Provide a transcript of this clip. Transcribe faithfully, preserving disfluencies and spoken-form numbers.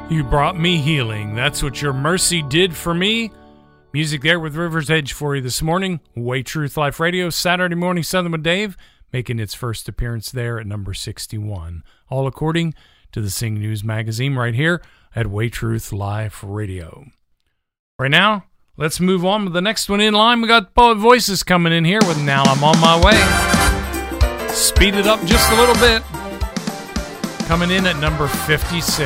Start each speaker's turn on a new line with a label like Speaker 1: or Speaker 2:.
Speaker 1: You brought me healing. That's what your mercy did for me. Music there with River's Edge for you this morning. Way Truth Life Radio, Saturday Morning Southern with Dave, making its first appearance there at number sixty-one. All according to the Sing News magazine right here at Way Truth Life Radio. Right now, let's move on with the next one in line. We got Poet Voices coming in here with Now I'm On My Way. Speed it up just a little bit. Coming in at number fifty-six.